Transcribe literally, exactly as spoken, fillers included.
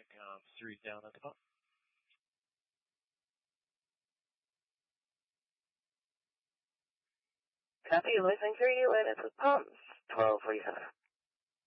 traffic, um, three down at the pump. Copy, listening for you, and it's the pumps, twelve forty-seven.